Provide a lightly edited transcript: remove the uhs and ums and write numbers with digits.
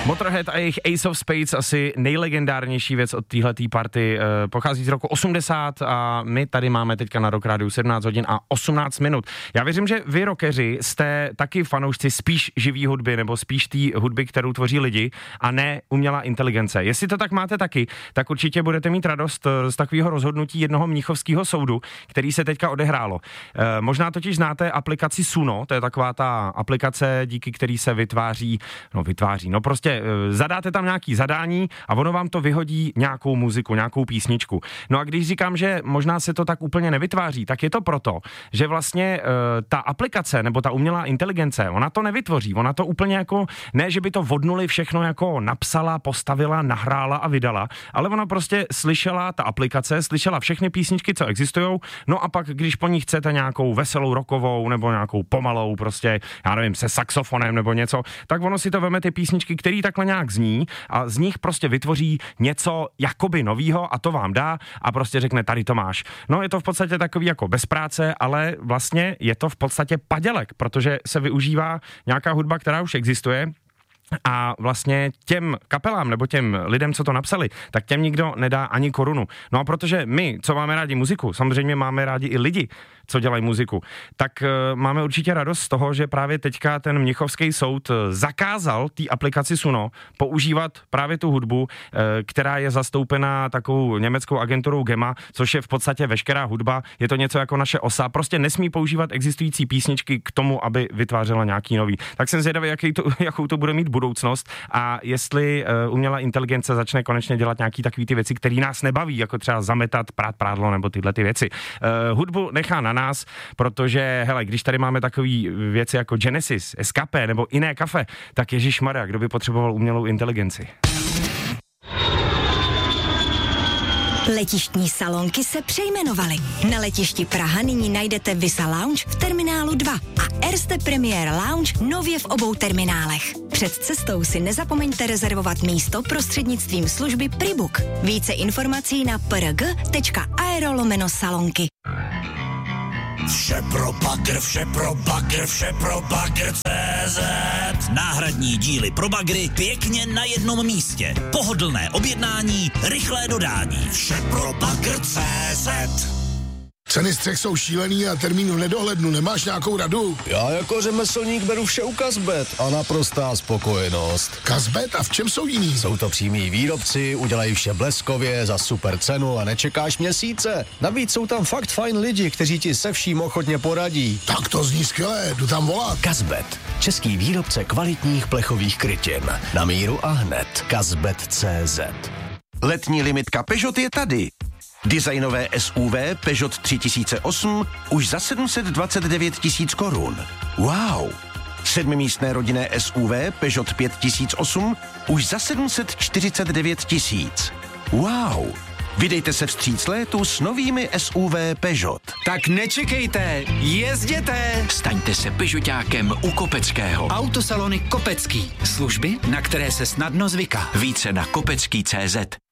Motorhead a jejich Ace of Spades, asi nejlegendárnější věc od téhletý party, pochází z roku 80 a my tady máme teďka na Rock Rádiu 17 hodin a 18 minut. Já věřím, že vy rockeři jste taky fanoušci spíš živý hudby nebo spíš té hudby, kterou tvoří lidi a ne umělá inteligence. Jestli to tak máte taky, tak určitě budete mít radost z takového rozhodnutí jednoho mnichovského soudu, který se teďka odehrálo. Možná totiž znáte aplikaci Suno, to je taková ta aplikace, díky který se vytváří, prostě zadáte tam nějaký zadání a ono vám to vyhodí nějakou muziku, nějakou písničku. No a když říkám, že možná se to tak úplně nevytváří, tak je to proto, že vlastně ta aplikace nebo ta umělá inteligence, ona to nevytvoří, ona to úplně jako, ne, že by to vodnuli všechno jako napsala, postavila, nahrála a vydala, ale ona prostě slyšela, ta aplikace slyšela všechny písničky, co existujou, no a pak, když po ní chcete nějakou veselou rockovou nebo nějakou pomalou, prostě, já nevím, se saxofonem nebo něco, tak ono si to veme ty písničky, který takhle nějak zní a z nich prostě vytvoří něco jakoby novýho a to vám dá a prostě řekne, tady to máš. No je to v podstatě takový jako bez práce, ale vlastně je to v podstatě padělek, protože se využívá nějaká hudba, která už existuje, a vlastně těm kapelám nebo těm lidem, co to napsali, tak těm nikdo nedá ani korunu. No a protože my, co máme rádi muziku, samozřejmě máme rádi i lidi, co dělají muziku, tak máme určitě radost z toho, že právě teďka ten mnichovský soud zakázal té aplikaci Suno používat právě tu hudbu, která je zastoupená takovou německou agenturou GEMA, což je v podstatě veškerá hudba, je to něco jako naše OSA, prostě nesmí používat existující písničky k tomu, aby vytvářela nějaký nový. Tak jsem zvědavý, jakou to bude mít budoucnost a jestli umělá inteligence začne konečně dělat nějaký takový ty věci, které nás nebaví, jako třeba zametat, prát prádlo nebo tyhle ty věci. Hudbu nechá na nás, protože hele, když tady máme takový věci jako Genesis, Escape nebo Iné kafe, tak ježišmarja, kdo by potřeboval umělou inteligenci? Letištní salonky se přejmenovaly. Na letišti Praha nyní najdete Visa Lounge v terminálu 2 a Erste Premier Lounge nově v obou terminálech. Před cestou si nezapomeňte rezervovat místo prostřednictvím služby Pribook. Více informací na prg.aero/salonky. Vše pro bagr, vše pro bagr, vše pro bagr.cz. Náhradní díly pro bagry pěkně na jednom místě. Pohodlné objednání, rychlé dodání. Vše pro bagr.cz. Ceny střech jsou šílený a termín v nedohlednu. Nemáš nějakou radu? Já jako řemeslník beru vše u Kazbet a naprostá spokojenost. Kazbet? A v čem jsou jiný? Jsou to přímí výrobci, udělají vše bleskově, za super cenu a nečekáš měsíce. Navíc jsou tam fakt fajn lidi, kteří ti se vším ochotně poradí. Tak to zní skvěle, jdu tam volat. Kazbet, český výrobce kvalitních plechových krytin. Na míru a hned. Kazbet.cz. Letní limitka Peugeot je tady. Designové SUV Peugeot 3008 už za 729 000 korun. Wow! 7místné rodinné SUV Peugeot 5008 už za 749 000. Wow! Vydejte se vstříc létu s novými SUV Peugeot. Tak nečekejte, jezděte! Staňte se Peugeotákem u Kopeckého. Autosalony Kopecký. Služby, na které se snadno zvyká. Více na kopecký.cz.